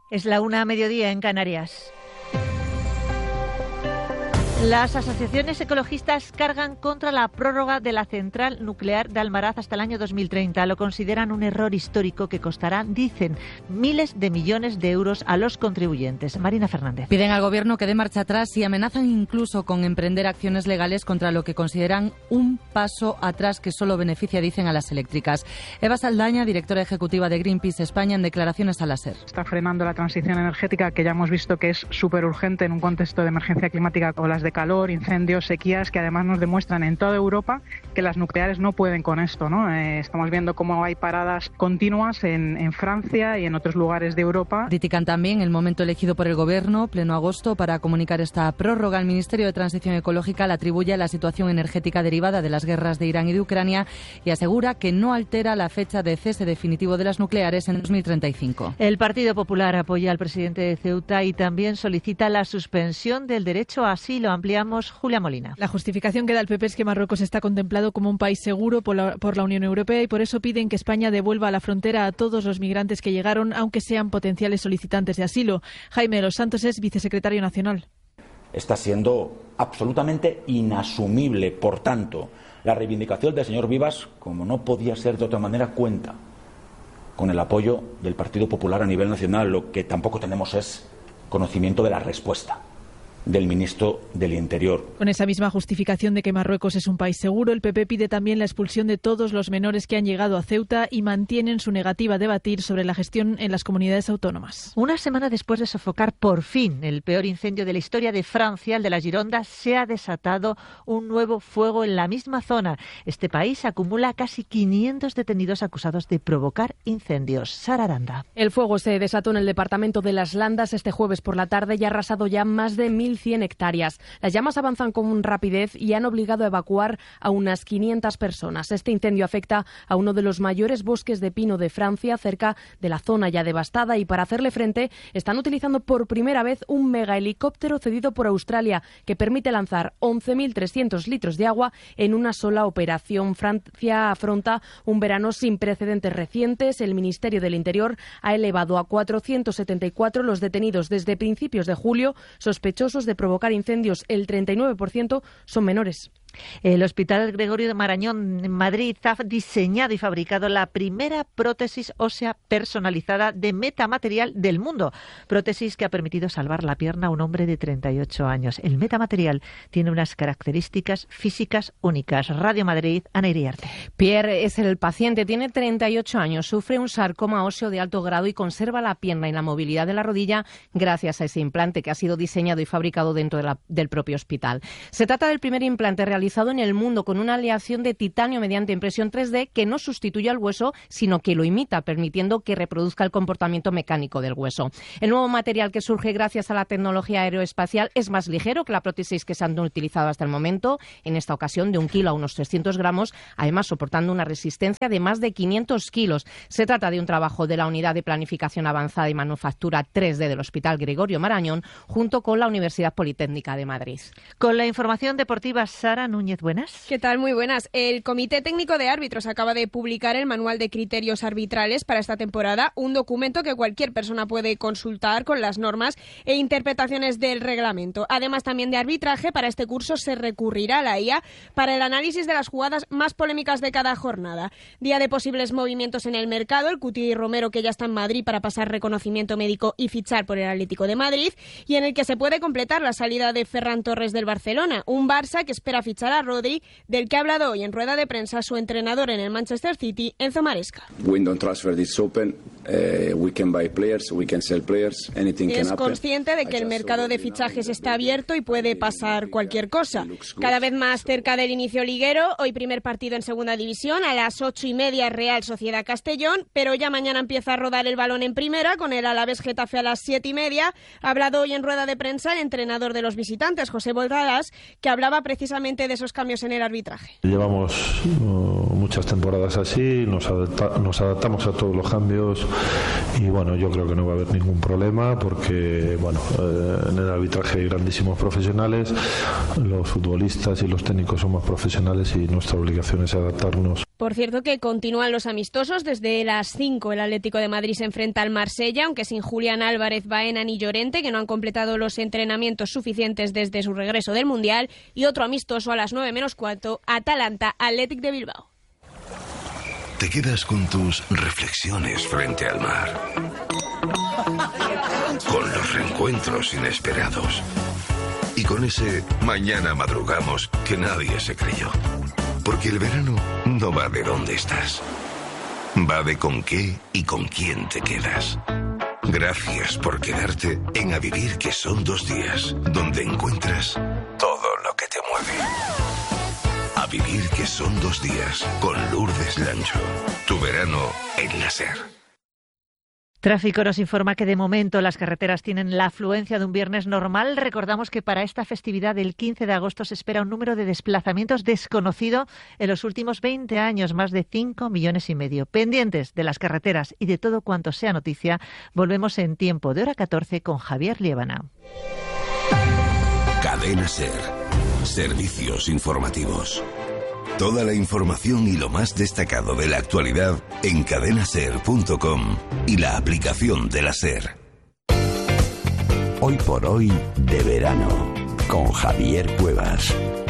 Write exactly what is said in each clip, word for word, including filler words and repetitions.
Es la una a mediodía en Canarias. Las asociaciones ecologistas cargan contra la prórroga de la central nuclear de Almaraz hasta el año dos mil treinta. Lo consideran un error histórico que costará, dicen, miles de millones de euros a los contribuyentes. Marina Fernández. Piden al Gobierno que dé marcha atrás y amenazan incluso con emprender acciones legales contra lo que consideran un paso atrás que solo beneficia, dicen, a las eléctricas. Eva Saldaña, directora ejecutiva de Greenpeace España, en declaraciones a la SER. Está frenando la transición energética, que ya hemos visto que es súper urgente en un contexto de emergencia climática, olas de calor, incendios, sequías, que además nos demuestran en toda Europa que las nucleares no pueden con esto, ¿no? Eh, estamos viendo cómo hay paradas continuas en, en Francia y en otros lugares de Europa. Critican también el momento elegido por el Gobierno, pleno agosto, para comunicar esta prórroga. El Ministerio de Transición Ecológica la atribuye a la situación energética derivada de las guerras de Irán y de Ucrania y asegura que no altera la fecha de cese definitivo de las nucleares en dos mil treinta y cinco. El Partido Popular apoya al presidente de Ceuta y también solicita la suspensión del derecho a asilo. Ampliamos Julia Molina. La justificación que da el P P es que Marruecos está contemplado como un país seguro por la, por la Unión Europea y por eso piden que España devuelva a la frontera a todos los migrantes que llegaron, aunque sean potenciales solicitantes de asilo. Jaime de los Santos es vicesecretario nacional. Está siendo absolutamente inasumible, por tanto, la reivindicación del señor Vivas, como no podía ser de otra manera, cuenta con el apoyo del Partido Popular a nivel nacional. Lo que tampoco tenemos es conocimiento de la respuesta del ministro del Interior. Con esa misma justificación de que Marruecos es un país seguro, el P P pide también la expulsión de todos los menores que han llegado a Ceuta y mantienen su negativa a debatir sobre la gestión en las comunidades autónomas. Una semana después de sofocar por fin el peor incendio de la historia de Francia, el de la Gironda, se ha desatado un nuevo fuego en la misma zona. Este país acumula casi quinientos detenidos acusados de provocar incendios. Sara Aranda. El fuego se desató en el departamento de Las Landas este jueves por la tarde y ha arrasado ya más de mil cien hectáreas. Las llamas avanzan con rapidez y han obligado a evacuar a unas quinientas personas. Este incendio afecta a uno de los mayores bosques de pino de Francia, cerca de la zona ya devastada, y para hacerle frente están utilizando por primera vez un megahelicóptero cedido por Australia que permite lanzar once mil trescientos litros de agua en una sola operación. Francia afronta un verano sin precedentes recientes. El Ministerio del Interior ha elevado a cuatrocientos setenta y cuatro los detenidos desde principios de julio, sospechosos de provocar incendios. El treinta y nueve por ciento son menores. El Hospital Gregorio de Marañón en Madrid ha diseñado y fabricado la primera prótesis ósea personalizada de metamaterial del mundo. Prótesis que ha permitido salvar la pierna a un hombre de treinta y ocho años. El metamaterial tiene unas características físicas únicas. Radio Madrid, Ana Iriarte. Pierre es el paciente, tiene treinta y ocho años, sufre un sarcoma óseo de alto grado y conserva la pierna y la movilidad de la rodilla gracias a ese implante que ha sido diseñado y fabricado dentro de la, del propio hospital. Se trata del primer implante realizado realizado en el mundo con una aleación de titanio mediante impresión tres D que no sustituye al hueso, sino que lo imita, permitiendo que reproduzca el comportamiento mecánico del hueso. El nuevo material, que surge gracias a la tecnología aeroespacial, es más ligero que la prótesis que se han utilizado hasta el momento, en esta ocasión de un kilo a unos trescientos gramos, además soportando una resistencia de más de quinientos kilos. Se trata de un trabajo de la Unidad de Planificación Avanzada y Manufactura tres D del Hospital Gregorio Marañón, junto con la Universidad Politécnica de Madrid. Con la información deportiva, Sara Núñez, buenas. ¿Qué tal? Muy buenas. El Comité Técnico de Árbitros acaba de publicar el Manual de Criterios Arbitrales para esta temporada, un documento que cualquier persona puede consultar con las normas e interpretaciones del reglamento. Además, también de arbitraje, para este curso se recurrirá a la I A para el análisis de las jugadas más polémicas de cada jornada. Día de posibles movimientos en el mercado, el Cuti Romero, que ya está en Madrid para pasar reconocimiento médico y fichar por el Atlético de Madrid, y en el que se puede completar la salida de Ferran Torres del Barcelona, un Barça que espera fichar a Rodri, del que ha hablado hoy en rueda de prensa su entrenador en el Manchester City, Enzo Maresca. Window transfer is open. Uh, we can buy players, we can sell players, anything can happen. Es consciente de que el mercado de fichajes está abierto y puede pasar cualquier cosa. Cada vez más cerca del inicio liguero, hoy primer partido en segunda división, a las ocho y media Real Sociedad Castellón, pero ya mañana empieza a rodar el balón en primera, con el Alavés Getafe a las siete y media. Ha hablado hoy en rueda de prensa el entrenador de los visitantes, José Bordalas, que hablaba precisamente de esos cambios en el arbitraje. Llevamos uh, muchas temporadas así, nos, adapta, nos adaptamos a todos los cambios y bueno, yo creo que no va a haber ningún problema porque bueno, eh, en el arbitraje hay grandísimos profesionales, los futbolistas y los técnicos somos profesionales y nuestra obligación es adaptarnos. Por cierto que continúan los amistosos. Desde las cinco el Atlético de Madrid se enfrenta al Marsella, aunque sin Julián Álvarez, Baena ni Llorente, que no han completado los entrenamientos suficientes desde su regreso del Mundial. Y otro amistoso a las nueve menos cuarto, Atalanta Athletic de Bilbao. Te quedas con tus reflexiones frente al mar, con los reencuentros inesperados y con ese mañana madrugamos que nadie se creyó. Porque el verano no va de dónde estás, va de con qué y con quién te quedas. Gracias por quedarte en A Vivir, que son dos días, donde encuentras todo lo que te mueve. A Vivir, que son dos días, con Lourdes Lancho. Tu verano en la SER. Tráfico nos informa que de momento las carreteras tienen la afluencia de un viernes normal. Recordamos que para esta festividad del quince de agosto se espera un número de desplazamientos desconocido en los últimos veinte años, más de cinco millones y medio. Pendientes de las carreteras y de todo cuanto sea noticia, volvemos en tiempo de hora catorce con Javier Liébana. Cadena SER. Servicios informativos. Toda la información y lo más destacado de la actualidad en cadena ser punto com y la aplicación de la SER. Hoy por hoy de verano, con Javier Cuevas.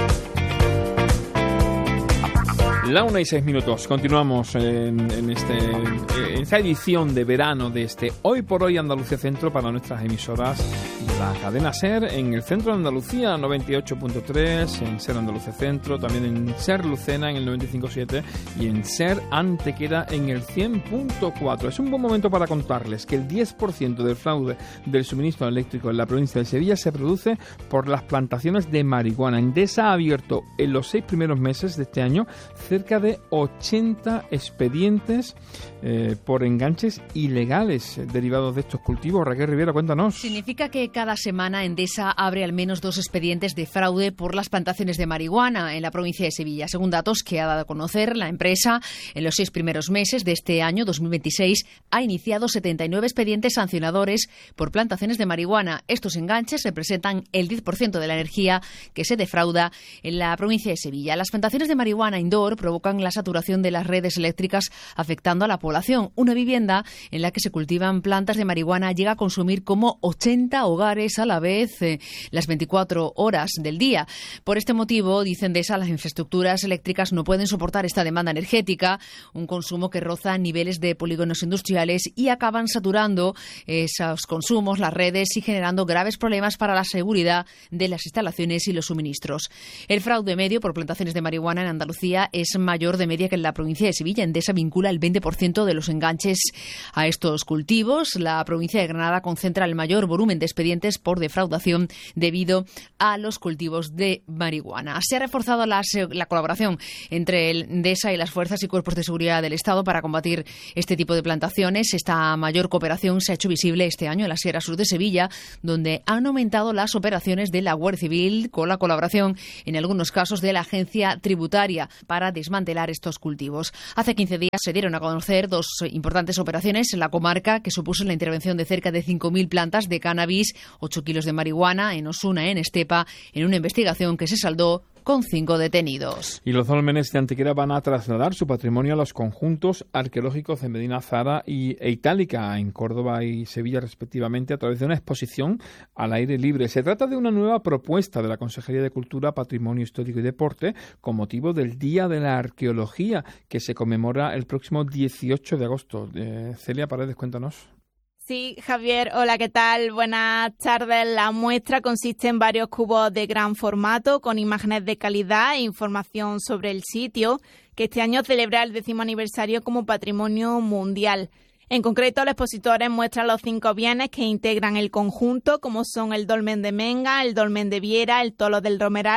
La una y seis minutos. Continuamos en, en, este, en esta edición de verano de este Hoy por Hoy Andalucía Centro para nuestras emisoras de la cadena SER en el centro de Andalucía, noventa y ocho punto tres, en SER Andalucía Centro, también en SER Lucena en el noventa y cinco punto siete y en SER Antequera en el cien punto cuatro. Es un buen momento para contarles que el diez por ciento del fraude del suministro eléctrico en la provincia de Sevilla se produce por las plantaciones de marihuana. Endesa ha abierto en los seis primeros meses de este año cerca de ochenta expedientes eh, por enganches ilegales derivados de estos cultivos. Raquel Rivera, cuéntanos. Significa que cada semana Endesa abre al menos dos expedientes de fraude por las plantaciones de marihuana en la provincia de Sevilla. Según datos que ha dado a conocer la empresa, en los seis primeros meses de este año dos mil veintiséis ha iniciado setenta y nueve expedientes sancionadores por plantaciones de marihuana. Estos enganches representan el diez por ciento de la energía que se defrauda en la provincia de Sevilla. Las plantaciones de marihuana indoor provocan la saturación de las redes eléctricas afectando a la población. Una vivienda en la que se cultivan plantas de marihuana llega a consumir como ochenta hogares a la vez eh, las veinticuatro horas del día. Por este motivo, dicen Endesa, las infraestructuras eléctricas no pueden soportar esta demanda energética, un consumo que roza niveles de polígonos industriales y acaban saturando esos consumos, las redes y generando graves problemas para la seguridad de las instalaciones y los suministros. El fraude medio por plantaciones de marihuana en Andalucía es mayor de media que en la provincia de Sevilla. Endesa vincula el veinte por ciento de los enganches a estos cultivos. La provincia de Granada concentra el mayor volumen de expedientes por defraudación debido a los cultivos de marihuana. Se ha reforzado la, la colaboración entre el Endesa y las fuerzas y cuerpos de seguridad del Estado para combatir este tipo de plantaciones. Esta mayor cooperación se ha hecho visible este año en la Sierra Sur de Sevilla, donde han aumentado las operaciones de la Guardia Civil con la colaboración, en algunos casos, de la Agencia Tributaria para desmantelar estos cultivos. Hace quince días se dieron a conocer dos importantes operaciones en la comarca que supuso la intervención de cerca de cinco mil plantas de cannabis, ocho kilos de marihuana en Osuna, en Estepa, en una investigación que se saldó con cinco detenidos. Y los dólmenes de Antequera van a trasladar su patrimonio a los conjuntos arqueológicos de Medina Zara y e Itálica, en Córdoba y Sevilla respectivamente, a través de una exposición al aire libre. Se trata de una nueva propuesta de la Consejería de Cultura, Patrimonio Histórico y Deporte con motivo del Día de la Arqueología, que se conmemora el próximo dieciocho de agosto. Eh, Celia Paredes, cuéntanos. Sí, Javier, hola, ¿qué tal? Buenas tardes. La muestra consiste en varios cubos de gran formato con imágenes de calidad e información sobre el sitio, que este año celebra el décimo aniversario como Patrimonio Mundial. En concreto, el expositor muestra los cinco bienes que integran el conjunto, como son el dolmen de Menga, el dolmen de Viera, el tolo del Romeral,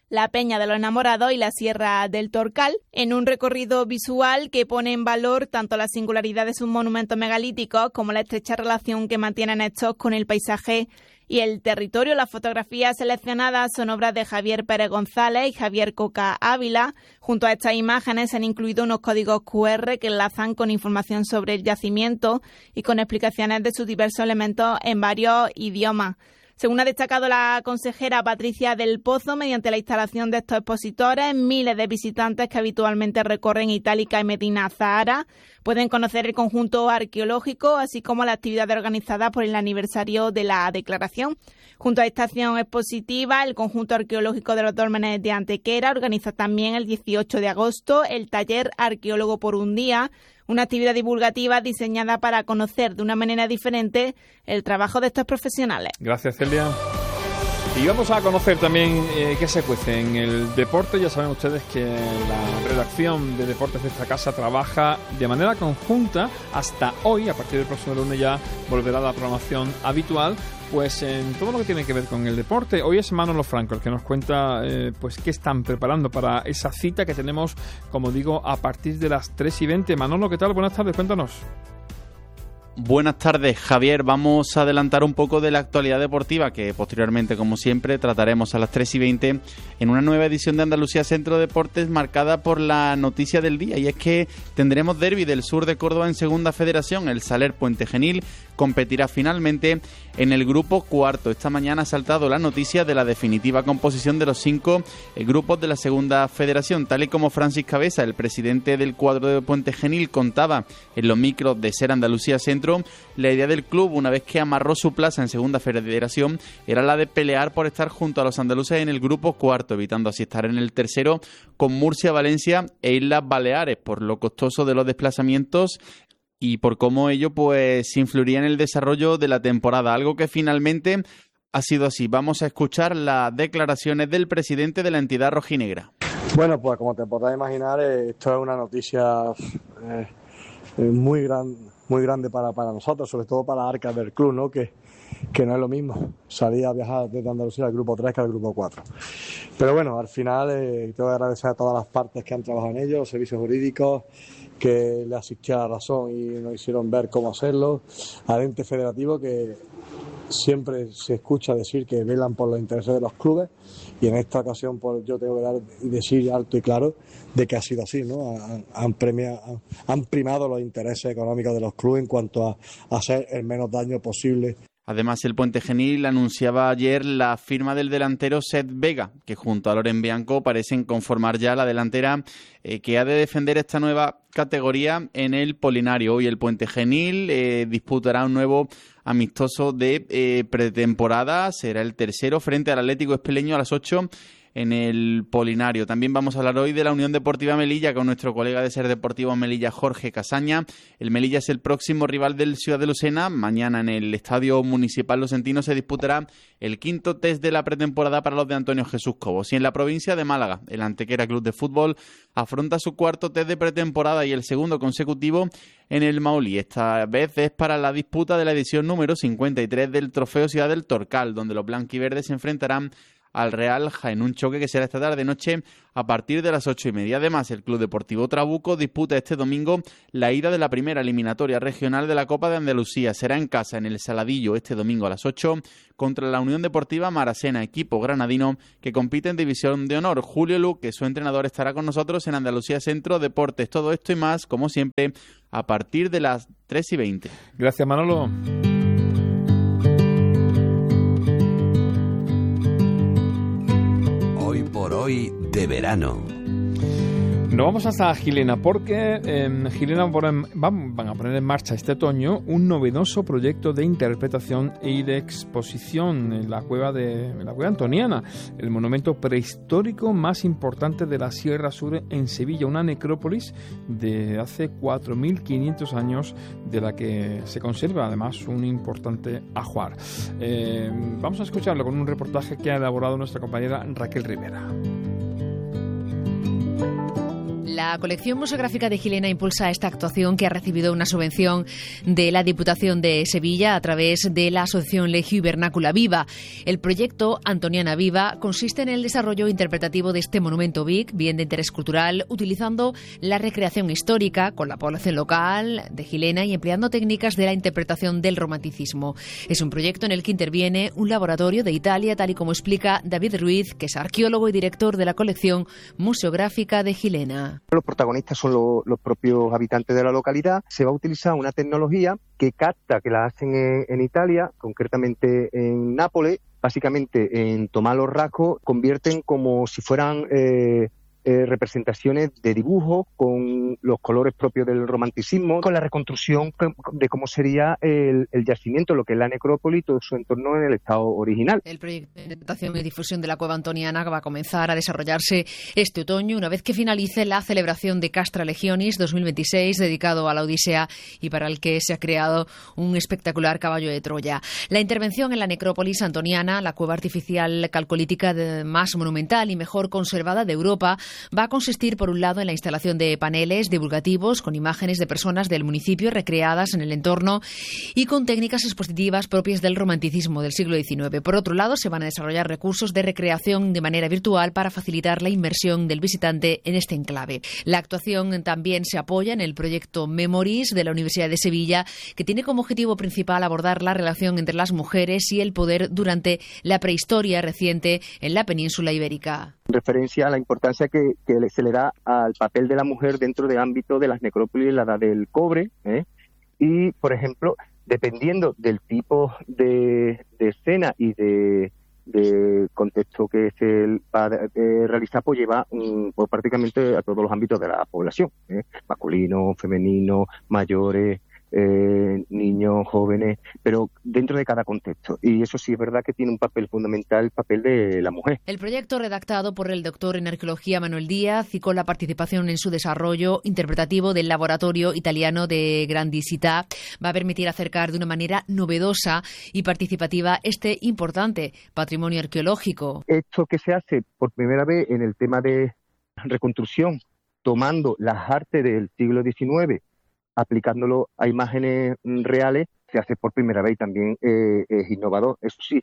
la Peña de los Enamorados y la Sierra del Torcal, en un recorrido visual que pone en valor tanto la singularidad de sus monumentos megalíticos como la estrecha relación que mantienen estos con el paisaje y el territorio. Las fotografías seleccionadas son obras de Javier Pérez González y Javier Coca Ávila. Junto a estas imágenes se han incluido unos códigos cu erre que enlazan con información sobre el yacimiento y con explicaciones de sus diversos elementos en varios idiomas. Según ha destacado la consejera Patricia del Pozo, mediante la instalación de estos expositores, miles de visitantes que habitualmente recorren Itálica y Medina Zahara pueden conocer el conjunto arqueológico, así como las actividades organizadas por el aniversario de la declaración. Junto a esta acción expositiva, el conjunto arqueológico de los Dólmenes de Antequera organiza también el dieciocho de agosto el taller Arqueólogo por un día, una actividad divulgativa diseñada para conocer de una manera diferente el trabajo de estos profesionales. Gracias, Celia. Y vamos a conocer también eh, qué se cuece en el deporte. Ya saben ustedes que la redacción de deportes de esta casa trabaja de manera conjunta hasta hoy. A partir del próximo lunes ya volverá la programación habitual, pues en todo lo que tiene que ver con el deporte. Hoy es Manolo Franco el que nos cuenta eh, pues qué están preparando para esa cita que tenemos, como digo, a partir de las tres y veinte. Manolo, ¿qué tal? Buenas tardes, cuéntanos. Buenas tardes, Javier. Vamos a adelantar un poco de la actualidad deportiva que posteriormente, como siempre, trataremos a las tres y veinte en una nueva edición de Andalucía Centro Deportes marcada por la noticia del día, y es que tendremos derbi del sur de Córdoba en Segunda Federación. El Saler Puente Genil competirá finalmente en el grupo cuarto. Esta mañana ha saltado la noticia de la definitiva composición de los cinco eh, grupos de la Segunda Federación, tal y como Francis Cabeza, el presidente del cuadro de Puente Genil, contaba en los micros de Ser Andalucía Centro. La idea del club, una vez que amarró su plaza en Segunda Federación, era la de pelear por estar junto a los andaluces en el grupo cuarto, evitando así estar en el tercero con Murcia, Valencia e Islas Baleares, por lo costoso de los desplazamientos y por cómo ello pues influiría en el desarrollo de la temporada, algo que finalmente ha sido así. Vamos a escuchar las declaraciones del presidente de la entidad rojinegra. Bueno, pues como te podrás imaginar, eh, esto es una noticia eh, muy grande. muy grande para, para nosotros, sobre todo para las arcas del club, ¿no? Que, que no es lo mismo salir a viajar desde Andalucía al grupo tres que al grupo cuatro. Pero bueno, al final eh, tengo que agradecer a todas las partes que han trabajado en ello, los servicios jurídicos que le asistieron a la razón y nos hicieron ver cómo hacerlo, al ente federativo que siempre se escucha decir que velan por los intereses de los clubes, y en esta ocasión pues, yo tengo que dar, decir alto y claro de que ha sido así, ¿no? Han, han, premiado, han, han primado los intereses económicos de los clubes en cuanto a, a hacer el menos daño posible. Además, el Puente Genil anunciaba ayer la firma del delantero Seth Vega, que junto a Loren Bianco parecen conformar ya la delantera eh, que ha de defender esta nueva categoría en el Polinario. Hoy el Puente Genil eh, disputará un nuevo amistoso de eh, pretemporada. Será el tercero frente al Atlético Espeleño a las ocho en el Polinario. También vamos a hablar hoy de la Unión Deportiva Melilla con nuestro colega de Ser Deportivo Melilla, Jorge Casaña. El Melilla es el próximo rival del Ciudad de Lucena. Mañana en el Estadio Municipal Lucentino se disputará el quinto test de la pretemporada para los de Antonio Jesús Cobos. Y en la provincia de Málaga, el Antequera Club de Fútbol afronta su cuarto test de pretemporada y el segundo consecutivo en el Maulí. Esta vez es para la disputa de la edición número cincuenta y tres del Trofeo Ciudad del Torcal, donde los blanquiverdes se enfrentarán al Real Jaén, un choque que será esta tarde noche a partir de las ocho y media. Además, el Club Deportivo Trabuco disputa este domingo la ida de la primera eliminatoria regional de la Copa de Andalucía. Será en casa, en el Saladillo, este domingo a las ocho, contra la Unión Deportiva Marasena, equipo granadino que compite en División de Honor. Julio Luque, su entrenador, estará con nosotros en Andalucía Centro Deportes. Todo esto y más, como siempre, a partir de las tres y veinte. Gracias, Manolo. Por hoy de verano. Nos vamos hasta Gilena porque en eh, Gilena van, van a poner en marcha este otoño un novedoso proyecto de interpretación y de exposición en la cueva de en la cueva antoniana, el monumento prehistórico más importante de la Sierra Sur en Sevilla, una necrópolis de hace cuatro mil quinientos años de la que se conserva además un importante ajuar. Eh, vamos a escucharlo con un reportaje que ha elaborado nuestra compañera Raquel Rivera. La colección museográfica de Gilena impulsa esta actuación, que ha recibido una subvención de la Diputación de Sevilla a través de la asociación Legio y Vernácula Viva. El proyecto Antoniana Viva consiste en el desarrollo interpretativo de este monumento B I C, bien de interés cultural, utilizando la recreación histórica con la población local de Gilena y empleando técnicas de la interpretación del romanticismo. Es un proyecto en el que interviene un laboratorio de Italia, tal y como explica David Ruiz, que es arqueólogo y director de la colección museográfica de Gilena. Los protagonistas son lo, los propios habitantes de la localidad. Se va a utilizar una tecnología que capta, que la hacen en, en Italia, concretamente en Nápoles. Básicamente, en tomar los rasgos, convierten como si fueran eh, eh, representaciones de dibujo con los colores propios del romanticismo, con la reconstrucción de cómo sería el, el yacimiento, lo que es la necrópolis y todo su entorno en el estado original. El proyecto de interpretación y difusión de la Cueva Antoniana va a comenzar a desarrollarse este otoño, una vez que finalice la celebración de Castra Legionis dos mil veintiséis, dedicado a la Odisea y para el que se ha creado un espectacular caballo de Troya. La intervención en la necrópolis antoniana, la cueva artificial calcolítica de más monumental y mejor conservada de Europa, va a consistir, por un lado, en la instalación de paneles divulgativos con imágenes de personas del municipio recreadas en el entorno y con técnicas expositivas propias del romanticismo del siglo diecinueve. Por otro lado, se van a desarrollar recursos de recreación de manera virtual para facilitar la inmersión del visitante en este enclave. La actuación también se apoya en el proyecto Memories de la Universidad de Sevilla, que tiene como objetivo principal abordar la relación entre las mujeres y el poder durante la prehistoria reciente en la península ibérica. Referencia a la importancia que, que se le da al papel de la mujer dentro del ámbito de las necrópolis en la edad del cobre, ¿eh? Y, por ejemplo, dependiendo del tipo de, de escena y de, de contexto que se va a eh, realizar, pues lleva um, pues prácticamente a todos los ámbitos de la población, ¿eh? Masculino, femenino, mayores, Eh, niños, jóvenes, pero dentro de cada contexto. Y eso sí es verdad que tiene un papel fundamental, el papel de la mujer. El proyecto, redactado por el doctor en arqueología Manuel Díaz y con la participación en su desarrollo interpretativo del laboratorio italiano de Grandicità, va a permitir acercar de una manera novedosa y participativa este importante patrimonio arqueológico. Esto que se hace por primera vez en el tema de reconstrucción, tomando las artes del siglo diecinueve, aplicándolo a imágenes reales, se hace por primera vez y también eh, es innovador. Eso sí,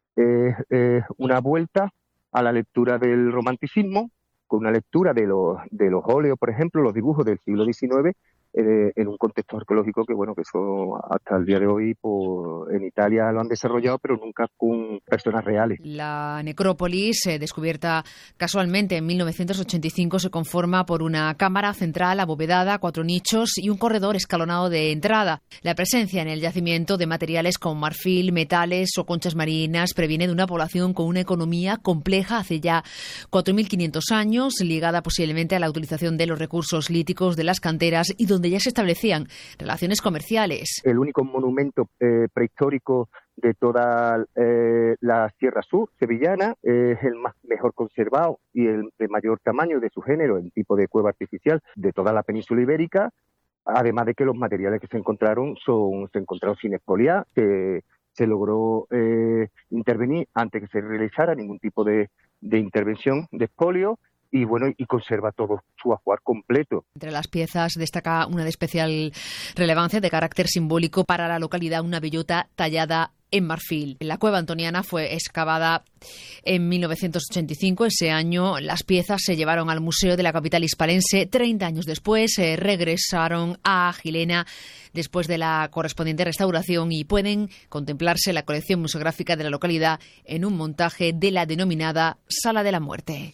es eh, una vuelta a la lectura del romanticismo, con una lectura de los, de los óleos, por ejemplo, los dibujos del siglo diecinueve, eh, en un contexto arqueológico que, bueno, que eso hasta el día de hoy pues, en Italia lo han desarrollado, pero nunca con personas reales. La necrópolis, eh, descubierta casualmente en mil novecientos ochenta y cinco, se conforma por una cámara central abovedada, cuatro nichos y un corredor escalonado de entrada. La presencia en el yacimiento de materiales como marfil, metales o conchas marinas previene de una población con una economía compleja hace ya cuatro mil quinientos años, ligada posiblemente a la utilización de los recursos líticos de las canteras y donde ya se establecían relaciones comerciales. El único monumento eh, prehistórico de toda eh, la Sierra Sur sevillana, es el más mejor conservado y el de mayor tamaño de su género en tipo de cueva artificial de toda la península ibérica, además de que los materiales que se encontraron son se encontraron sin expoliar, que se logró eh, intervenir antes que se realizara ningún tipo de, de intervención de expolio. Y bueno, y conserva todo su ajuar completo. Entre las piezas destaca una de especial relevancia de carácter simbólico para la localidad, una bellota tallada en marfil. La cueva antoniana fue excavada en mil novecientos ochenta y cinco. Ese año las piezas se llevaron al Museo de la capital hispalense. Treinta años después eh, regresaron a Gilena después de la correspondiente restauración y pueden contemplarse en la colección museográfica de la localidad en un montaje de la denominada Sala de la Muerte.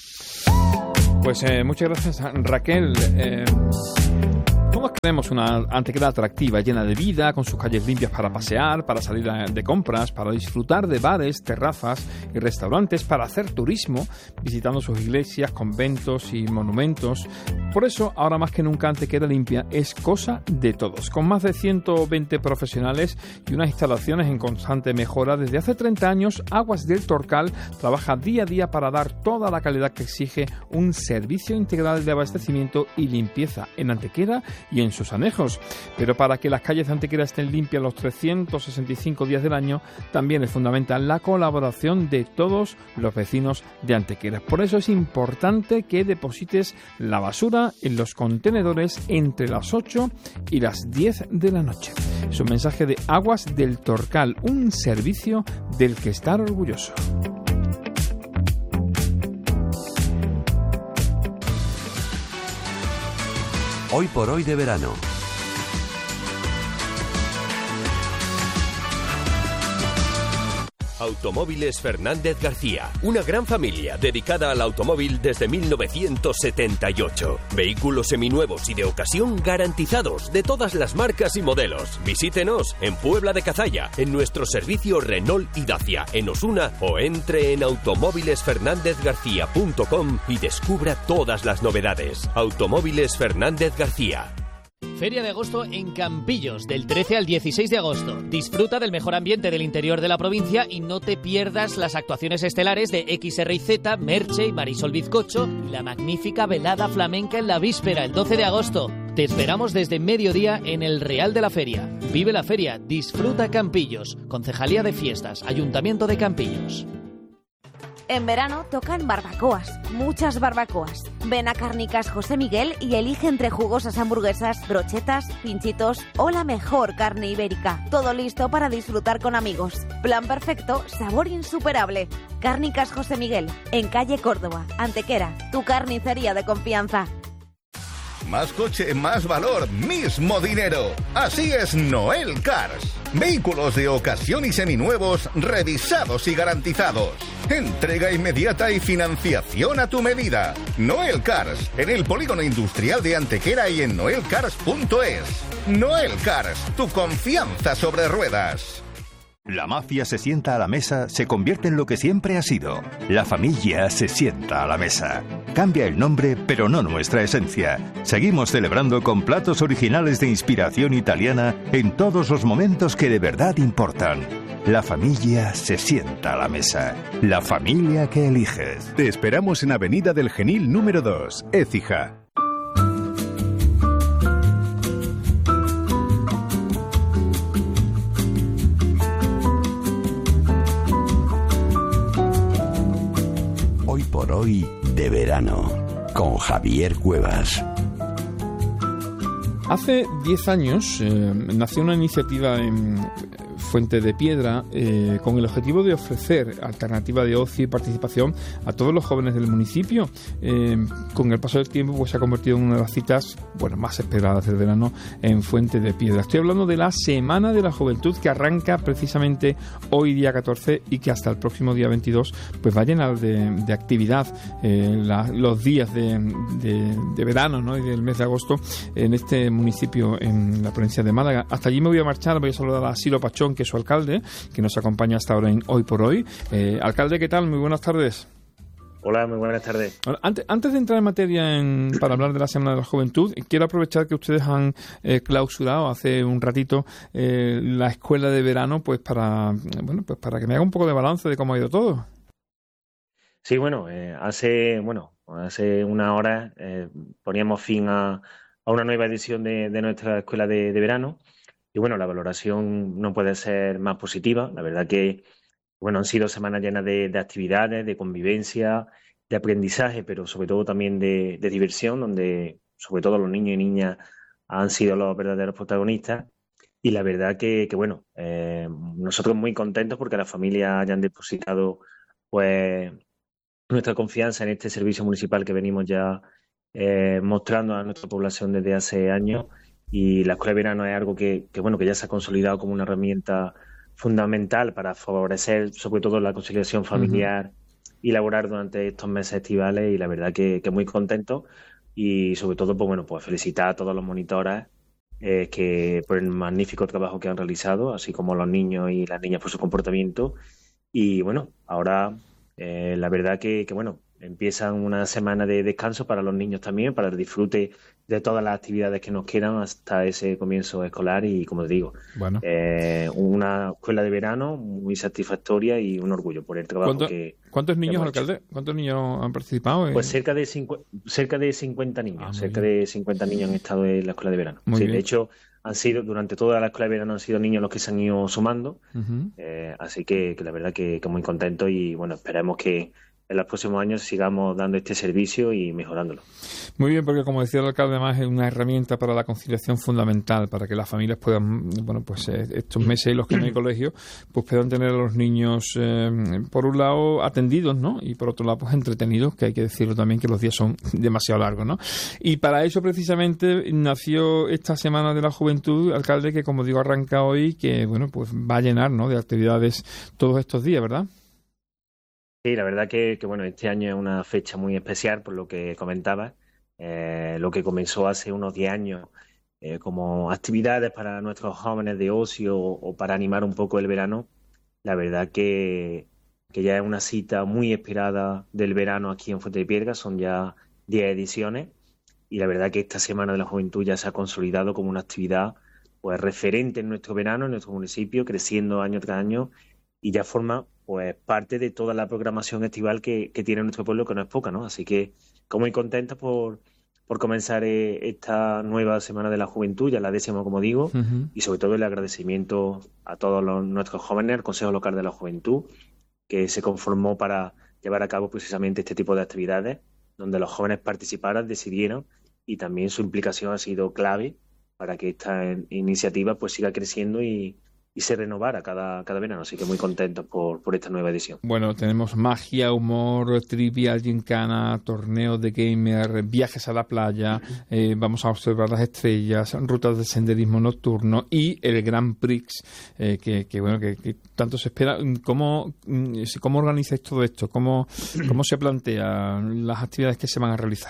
Pues eh, muchas gracias, Raquel. Eh, todos queremos una Antequera atractiva, llena de vida, con sus calles limpias para pasear, para salir de compras, para disfrutar de bares, terrazas y restaurantes, para hacer turismo, visitando sus iglesias, conventos y monumentos. Por eso, ahora más que nunca, Antequera Limpia es cosa de todos. Con más de ciento veinte profesionales y unas instalaciones en constante mejora, desde hace treinta años, Aguas del Torcal trabaja día a día para dar toda la calidad que exige un servicio integral de abastecimiento y limpieza en Antequera y en sus anejos. Pero para que las calles de Antequera estén limpias los trescientos sesenta y cinco días del año, también es fundamental la colaboración de todos los vecinos de Antequera. Por eso es importante que deposites la basura en los contenedores entre las ocho y las diez de la noche. Es un mensaje de Aguas del Torcal, un servicio del que estar orgulloso. Hoy por hoy de verano. Automóviles Fernández García, una gran familia dedicada al automóvil desde mil novecientos setenta y ocho. Vehículos seminuevos y de ocasión garantizados de todas las marcas y modelos. Visítenos en Puebla de Cazalla, en nuestro servicio Renault y Dacia, en Osuna, o entre en automóviles fernández garcía punto com y descubra todas las novedades. Automóviles Fernández García. Feria de agosto en Campillos, del trece al dieciséis de agosto. Disfruta del mejor ambiente del interior de la provincia y no te pierdas las actuaciones estelares de X R Z, Merche y Marisol Bizcocho y la magnífica velada flamenca en la víspera, el doce de agosto. Te esperamos desde mediodía en el Real de la Feria. Vive la feria, disfruta Campillos. Concejalía de Fiestas, Ayuntamiento de Campillos. En verano tocan barbacoas, muchas barbacoas. Ven a Cárnicas José Miguel y elige entre jugosas hamburguesas, brochetas, pinchitos o la mejor carne ibérica. Todo listo para disfrutar con amigos. Plan perfecto, sabor insuperable. Cárnicas José Miguel, en calle Córdoba, Antequera, tu carnicería de confianza. Más coche, más valor, mismo dinero. Así es Noel Cars. Vehículos de ocasión y seminuevos revisados y garantizados. Entrega inmediata y financiación a tu medida. Noel Cars, en el polígono industrial de Antequera y en noel cars punto es. Noel Cars, tu confianza sobre ruedas. La mafia se sienta a la mesa, se convierte en lo que siempre ha sido. La familia se sienta a la mesa. Cambia el nombre, pero no nuestra esencia. Seguimos celebrando con platos originales de inspiración italiana en todos los momentos que de verdad importan. La familia se sienta a la mesa. La familia que eliges. Te esperamos en Avenida del Genil número dos, Écija. Hoy por hoy de verano, con Javier Cuevas. Hace diez años eh, nació una iniciativa en Fuente de Piedra eh, con el objetivo de ofrecer alternativa de ocio y participación a todos los jóvenes del municipio. Eh, con el paso del tiempo pues se ha convertido en una de las citas bueno, más esperadas del verano en Fuente de Piedra. Estoy hablando de la Semana de la Juventud, que arranca precisamente hoy día catorce y que hasta el próximo día veintidós pues va a llenar de, de actividad eh, la, los días de, de, de verano, ¿no? Y del mes de agosto en este municipio en la provincia de Málaga. Hasta allí me voy a marchar, voy a saludar a Siro Pachón, que es su alcalde, que nos acompaña hasta ahora en Hoy por Hoy. Eh, alcalde, ¿qué tal? Muy buenas tardes. Hola, muy buenas tardes. Bueno, antes, antes de entrar en materia en, para hablar de la Semana de la Juventud, quiero aprovechar que ustedes han eh, clausurado hace un ratito eh, la escuela de verano, pues para bueno, pues para que me haga un poco de balance de cómo ha ido todo. Sí, bueno, eh, hace bueno hace una hora eh, poníamos fin a, a una nueva edición de, de nuestra escuela de, de verano. Y bueno, la valoración no puede ser más positiva. La verdad que bueno, han sido semanas llenas de, de actividades, de convivencia, de aprendizaje, pero sobre todo también de, de diversión, donde sobre todo los niños y niñas han sido los verdaderos protagonistas. Y la verdad que, que bueno, eh, nosotros muy contentos porque las familias hayan depositado pues nuestra confianza en este servicio municipal que venimos ya eh, mostrando a nuestra población desde hace años. Y la escuela de verano es algo que, que bueno que ya se ha consolidado como una herramienta fundamental para favorecer sobre todo la conciliación familiar uh-huh. y laborar durante estos meses estivales, y la verdad que, que muy contento, y sobre todo pues bueno pues felicitar a todos los monitores eh, que por el magnífico trabajo que han realizado, así como a los niños y las niñas por su comportamiento. Y bueno, ahora eh, la verdad que, que bueno empiezan una semana de descanso para los niños también, para el disfrute de todas las actividades que nos quedan hasta ese comienzo escolar y, como te digo, bueno. eh, una escuela de verano muy satisfactoria y un orgullo por el trabajo ¿Cuánto, que... ¿Cuántos niños, que alcalde? ¿Cuántos niños han participado? En... Pues cerca de, cincu cerca de cincuenta niños, ah, cerca bien. de cincuenta niños han estado en la escuela de verano. Muy Sí, bien. de hecho, han sido, durante toda la escuela de verano han sido niños los que se han ido sumando, Uh-huh. eh, así que, que la verdad que, que muy contento y bueno, esperemos que en los próximos años sigamos dando este servicio y mejorándolo. Muy bien, porque como decía el alcalde, además es una herramienta para la conciliación fundamental, para que las familias puedan, bueno, pues eh, estos meses en los que no hay colegio, pues puedan tener a los niños, eh, por un lado, atendidos, ¿no? Y por otro lado, pues entretenidos, que hay que decirlo también que los días son demasiado largos, ¿no? Y para eso precisamente nació esta Semana de la Juventud, alcalde, que como digo arranca hoy, que bueno, pues va a llenar, ¿no?, de actividades todos estos días, ¿verdad? Sí, la verdad que, que bueno, este año es una fecha muy especial por lo que comentabas. Eh, lo que comenzó hace unos diez años eh, como actividades para nuestros jóvenes de ocio o, o para animar un poco el verano, la verdad que, que ya es una cita muy esperada del verano aquí en Fuente de Piedra, son ya diez ediciones y la verdad que esta Semana de la Juventud ya se ha consolidado como una actividad pues referente en nuestro verano, en nuestro municipio, creciendo año tras año y ya forma pues parte de toda la programación estival que, que tiene nuestro pueblo, que no es poca, ¿no? Así que como muy contenta por, por comenzar eh, esta nueva Semana de la Juventud, ya la décima, como digo, Uh-huh. y sobre todo el agradecimiento a todos los, nuestros jóvenes, al Consejo Local de la Juventud, que se conformó para llevar a cabo precisamente este tipo de actividades, donde los jóvenes participaran, decidieran, y también su implicación ha sido clave para que esta iniciativa pues siga creciendo y y se renovara cada, cada verano, así que muy contentos por, por esta nueva edición. Bueno, tenemos magia, humor, trivia, gincana, torneos de gamer, viajes a la playa, eh, vamos a observar las estrellas, rutas de senderismo nocturno y el Grand Prix, eh, que, que bueno, que, que tanto se espera. ¿Cómo, cómo organizáis todo esto? ¿Cómo, cómo se plantean las actividades que se van a realizar?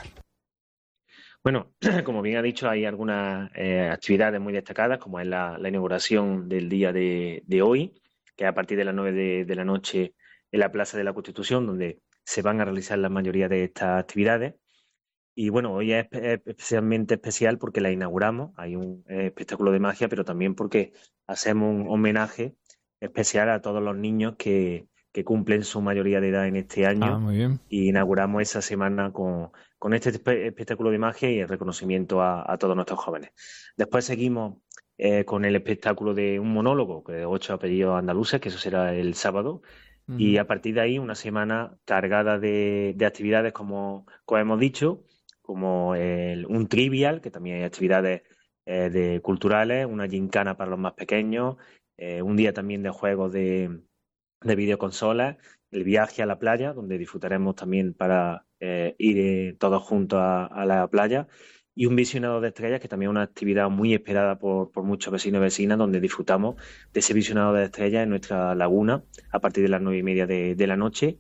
Bueno, como bien ha dicho, hay algunas eh, actividades muy destacadas, como es la, la inauguración del día de, de hoy, que es a partir de las nueve de, de la noche en la Plaza de la Constitución, donde se van a realizar la mayoría de estas actividades. Y bueno, hoy es especialmente especial porque la inauguramos, hay un eh, espectáculo de magia, pero también porque hacemos un homenaje especial a todos los niños que, que cumplen su mayoría de edad en este año. Ah, muy bien. Y inauguramos esa semana con, con este espe espectáculo de magia y el reconocimiento a, a todos nuestros jóvenes. Después seguimos eh, con el espectáculo de un monólogo, de ocho apellidos andaluces, que eso será el sábado. Uh-huh. Y a partir de ahí una semana cargada de, de actividades, como, como hemos dicho, como el, un trivial, que también hay actividades eh, de culturales, una gincana para los más pequeños, eh, un día también de juegos de, de videoconsolas, el viaje a la playa, donde disfrutaremos también para eh, ir eh, todos juntos a, a la playa, y un visionado de estrellas, que también es una actividad muy esperada por, por muchos vecinos y vecinas, donde disfrutamos de ese visionado de estrellas en nuestra laguna a partir de las nueve y media de, de la noche,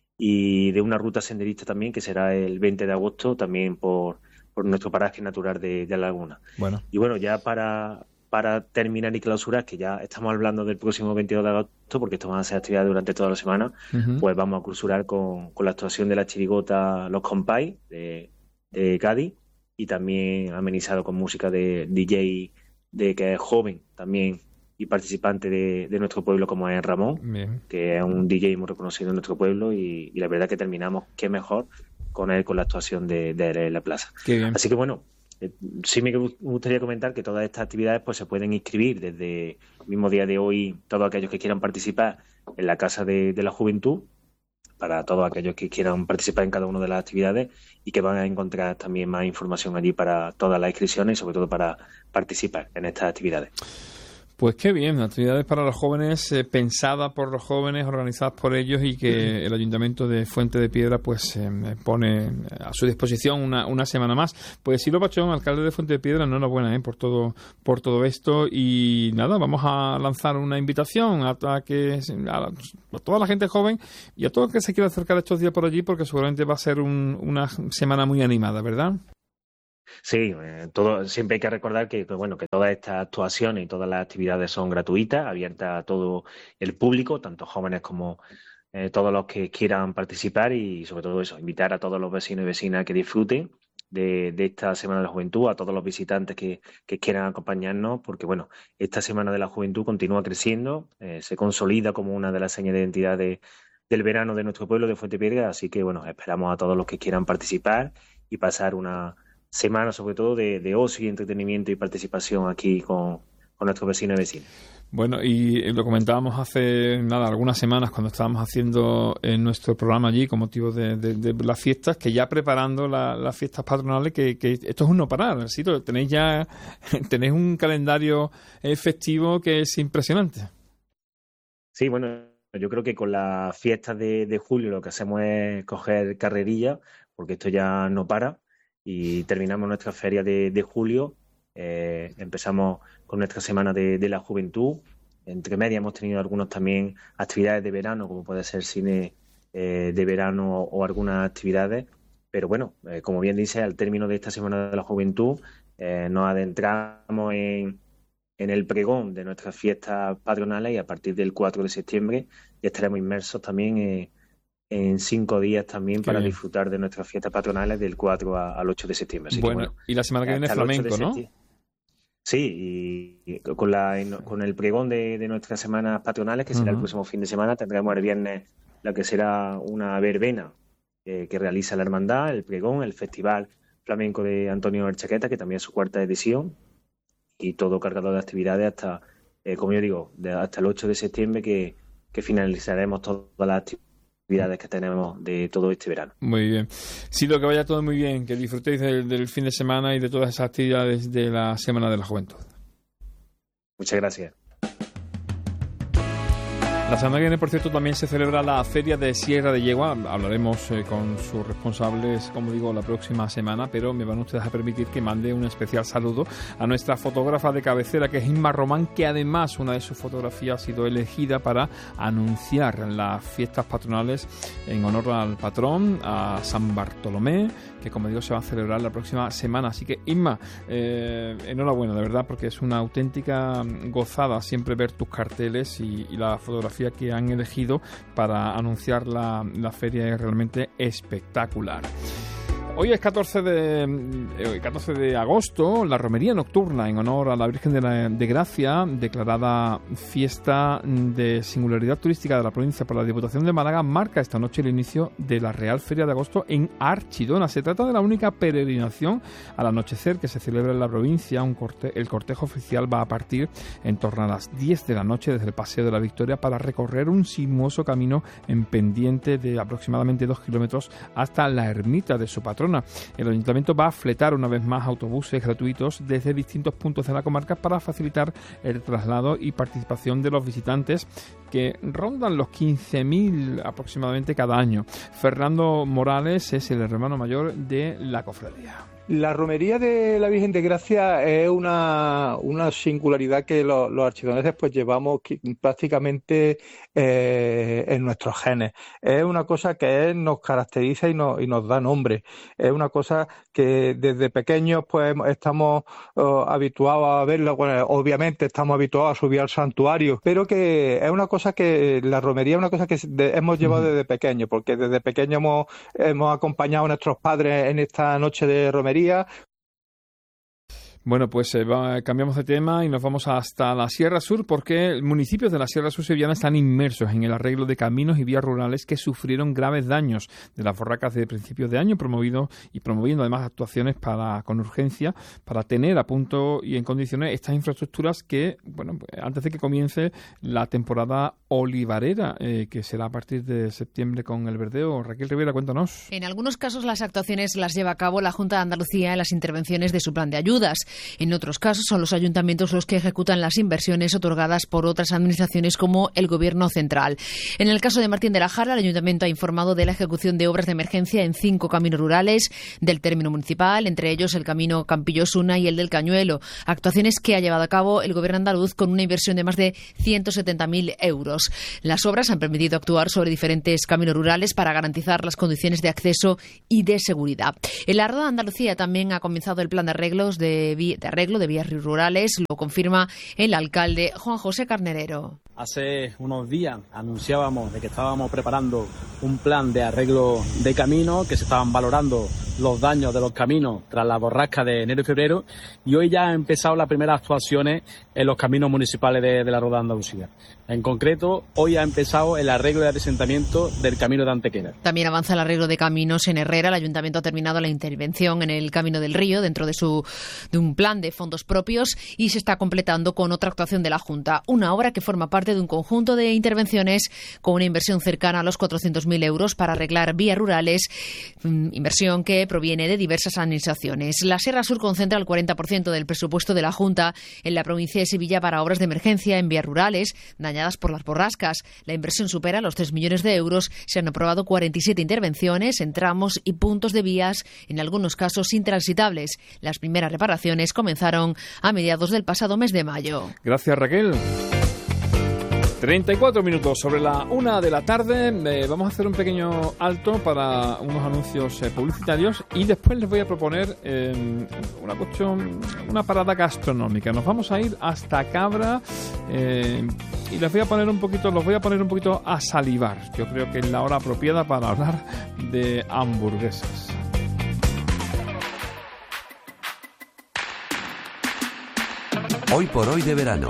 y de una ruta senderista también, que será el veinte de agosto, también por, por nuestro paraje natural de, de la laguna. Bueno. Y bueno, ya para... para terminar y clausurar, que ya estamos hablando del próximo veintidós de agosto, porque esto van a ser actividades durante toda la semana, uh-huh. Pues vamos a clausurar con, con la actuación de la chirigota Los Compay de, de Cádiz, y también amenizado con música de D J de que es joven también y participante de, de nuestro pueblo, como es Ramón, Bien. Que es un D J muy reconocido en nuestro pueblo, y, y la verdad que terminamos, qué mejor, con él, con la actuación de, de la plaza. Qué bien. Así que bueno, sí me gustaría comentar que todas estas actividades pues se pueden inscribir desde el mismo día de hoy, todos aquellos que quieran participar en la Casa de, de la Juventud, para todos aquellos que quieran participar en cada una de las actividades, y que van a encontrar también más información allí para todas las inscripciones y sobre todo para participar en estas actividades. Pues qué bien, actividades para los jóvenes, eh, pensadas por los jóvenes, organizadas por ellos, y que el Ayuntamiento de Fuente de Piedra pues eh, pone a su disposición una, una semana más. Pues Silvio Pachón, alcalde de Fuente de Piedra, enhorabuena eh, por todo por todo esto, y nada, vamos a lanzar una invitación a, a que a, a toda la gente joven y a todo el que se quiera acercar estos días por allí, porque seguramente va a ser un, una semana muy animada, ¿verdad? Sí, eh, todo, siempre hay que recordar que, que, bueno, que todas estas actuaciones y todas las actividades son gratuitas, abiertas a todo el público, tanto jóvenes como eh, todos los que quieran participar y sobre todo eso, invitar a todos los vecinos y vecinas a que disfruten de, de esta Semana de la Juventud, a todos los visitantes que, que quieran acompañarnos, porque bueno, esta Semana de la Juventud continúa creciendo, eh, se consolida como una de las señas de identidad de, del verano de nuestro pueblo de Fuentepiedra, así que bueno, esperamos a todos los que quieran participar y pasar una semana sobre todo de, de ocio y entretenimiento y participación aquí con, con nuestros vecinos y vecinas. Bueno, y lo comentábamos hace nada algunas semanas cuando estábamos haciendo en nuestro programa allí con motivo de, de, de las fiestas, que ya preparando la, las fiestas patronales, que, que esto es un no parar, ¿sí? Tenéis ya tenéis un calendario festivo que es impresionante. Sí, bueno, yo creo que con las fiestas de, de julio lo que hacemos es coger carrerilla, porque esto ya no para, y terminamos nuestra feria de, de julio. Eh, empezamos con nuestra semana de, de la juventud. Entre medias hemos tenido algunos también actividades de verano, como puede ser cine eh, de verano o algunas actividades. Pero bueno, eh, como bien dice, al término de esta semana de la juventud eh, nos adentramos en, en el pregón de nuestras fiestas patronales y a partir del cuatro de septiembre ya estaremos inmersos también en, en cinco días también Qué para bien. disfrutar de nuestras fiestas patronales del cuatro al ocho de septiembre. Así bueno, que, bueno, y la semana que viene flamenco, ¿no? Sí, y con, la, con el pregón de, de nuestras semanas patronales, que será uh-huh. el próximo fin de semana, tendremos el viernes lo que será una verbena eh, que realiza la hermandad, el pregón, el Festival Flamenco de Antonio Erchaqueta, que también es su cuarta edición, y todo cargado de actividades hasta, eh, como yo digo, de, hasta el ocho de septiembre, que, que finalizaremos todas las actividades que tenemos de todo este verano. Muy bien. Sí, lo que vaya todo muy bien, que disfrutéis del, del fin de semana y de todas esas actividades de la Semana de la Juventud. Muchas gracias. La semana que viene, por cierto, también se celebra la Feria de Sierra de Yegua. Hablaremos eh, con sus responsables, como digo, la próxima semana, pero me van ustedes a permitir que mande un especial saludo a nuestra fotógrafa de cabecera, que es Inma Román, que además una de sus fotografías ha sido elegida para anunciar las fiestas patronales en honor al patrón, a San Bartolomé, que como digo se va a celebrar la próxima semana. Así que Inma, eh, enhorabuena, de verdad, porque es una auténtica gozada siempre ver tus carteles y, y la fotografía que han elegido para anunciar la, la feria es realmente espectacular. Hoy es catorce de agosto, la romería nocturna en honor a la Virgen de, la, de Gracia, declarada fiesta de singularidad turística de la provincia por la Diputación de Málaga, marca esta noche el inicio de la Real Feria de Agosto en Archidona. Se trata de la única peregrinación al anochecer que se celebra en la provincia. Un corte, el cortejo oficial va a partir en torno a las diez de la noche desde el Paseo de la Victoria para recorrer un sinuoso camino en pendiente de aproximadamente dos kilómetros hasta la ermita de su patrón. El Ayuntamiento va a fletar una vez más autobuses gratuitos desde distintos puntos de la comarca para facilitar el traslado y participación de los visitantes, que rondan los quince mil aproximadamente cada año. Fernando Morales es el hermano mayor de la cofradía. La romería de la Virgen de Gracia es una, una singularidad que los, los archidoneses pues llevamos prácticamente eh, en nuestros genes. Es una cosa que es, nos caracteriza y nos, y nos da nombre. Es una cosa que desde pequeños pues estamos uh, habituados a verlo. Bueno, obviamente estamos habituados a subir al santuario, pero que es una cosa que la romería es una cosa que de, hemos llevado uh-huh. desde pequeños, porque desde pequeños hemos, hemos acompañado a nuestros padres en esta noche de romería. Bueno, pues eh, va, cambiamos de tema y nos vamos hasta la Sierra Sur, porque municipios de la Sierra Sur sevillana están inmersos en el arreglo de caminos y vías rurales que sufrieron graves daños de las borracas de principios de año, promovido y promoviendo además actuaciones para con urgencia para tener a punto y en condiciones estas infraestructuras que, bueno, antes de que comience la temporada olivarera, eh, que será a partir de septiembre con el verdeo. Raquel Rivera, cuéntanos. En algunos casos las actuaciones las lleva a cabo la Junta de Andalucía en las intervenciones de su plan de ayudas. En otros casos son los ayuntamientos los que ejecutan las inversiones otorgadas por otras administraciones como el Gobierno central. En el caso de Martín de la Jara, el ayuntamiento ha informado de la ejecución de obras de emergencia en cinco caminos rurales del término municipal, entre ellos el camino Campillo-Osuna y el del Cañuelo. Actuaciones que ha llevado a cabo el Gobierno andaluz con una inversión de más de ciento setenta mil euros. Las obras han permitido actuar sobre diferentes caminos rurales para garantizar las condiciones de acceso y de seguridad. En la Rueda de Andalucía también ha comenzado el plan de arreglos de de, de arreglo de vías rurales. Lo confirma el alcalde Juan José Carnerero. Hace unos días anunciábamos de que estábamos preparando un plan de arreglo de camino, que se estaban valorando los daños de los caminos tras la borrasca de enero y febrero, y hoy ya han empezado las primeras actuaciones en los caminos municipales de, de la Rueda de Andalucía. En concreto, hoy ha empezado el arreglo y adesentamiento del camino de Antequera. También avanza el arreglo de caminos en Herrera. El Ayuntamiento ha terminado la intervención en el Camino del Río dentro de, su, de un plan de fondos propios y se está completando con otra actuación de la Junta. Una obra que forma parte de un conjunto de intervenciones con una inversión cercana a los cuatrocientos mil euros para arreglar vías rurales, inversión que proviene de diversas administraciones. La Serra Sur concentra el cuarenta por ciento del presupuesto de la Junta en la provincia de Sevilla para obras de emergencia en vías rurales dañadas por las borrascas. La inversión supera los tres millones de euros. Se han aprobado cuarenta y siete intervenciones en tramos y puntos de vías, en algunos casos intransitables. Las primeras reparaciones comenzaron a mediados del pasado mes de mayo. Gracias, Raquel. treinta y cuatro minutos sobre la una de la tarde. Eh, vamos a hacer un pequeño alto para unos anuncios eh, publicitarios y después les voy a proponer eh, una cuestión, una parada gastronómica. Nos vamos a ir hasta Cabra eh, y les voy a poner un poquito, los voy a poner un poquito a salivar. Yo creo que es la hora apropiada para hablar de hamburguesas. Hoy por hoy de verano.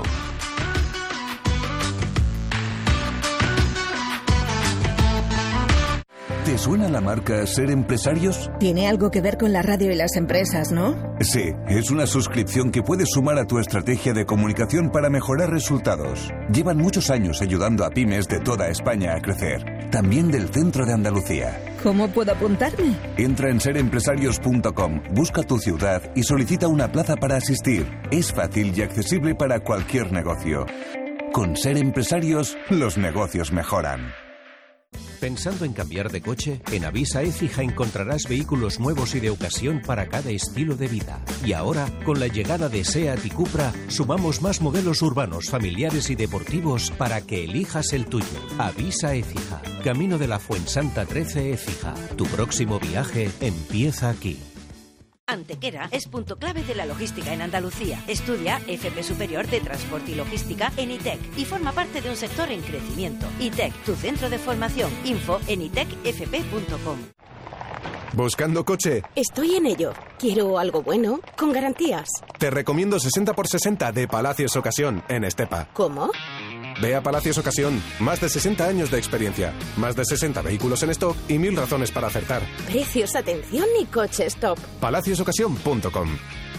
¿Te suena la marca Ser Empresarios? Tiene algo que ver con la radio y las empresas, ¿no? Sí, es una suscripción que puedes sumar a tu estrategia de comunicación para mejorar resultados. Llevan muchos años ayudando a pymes de toda España a crecer, también del centro de Andalucía. ¿Cómo puedo apuntarme? Entra en ser empresarios punto com, busca tu ciudad y solicita una plaza para asistir. Es fácil y accesible para cualquier negocio. Con Ser Empresarios, los negocios mejoran. ¿Pensando en cambiar de coche? En Avisa Écija encontrarás vehículos nuevos y de ocasión para cada estilo de vida. Y ahora, con la llegada de SEAT y Cupra, sumamos más modelos urbanos, familiares y deportivos para que elijas el tuyo. Avisa Écija, Camino de la Fuensanta trece Écija. Tu próximo viaje empieza aquí. Antequera es punto clave de la logística en Andalucía. Estudia F P Superior de Transporte y Logística en I T E C y forma parte de un sector en crecimiento. I T E C, tu centro de formación. Info en i tec f p punto com. ¿Buscando coche? Estoy en ello. Quiero algo bueno, con garantías. Te recomiendo sesenta por sesenta de Palacios Ocasión en Estepa. ¿Cómo? Ve a Palacios Ocasión. Más de sesenta años de experiencia. Más de sesenta vehículos en stock y mil razones para acertar. Precios, atención y coches top. palacios ocasión punto com.